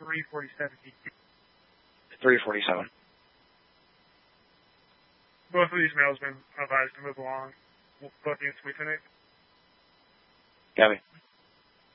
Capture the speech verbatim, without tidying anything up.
three forty-seven. three forty-seven. Both of these males have been advised to move along. Both units we connect. Copy.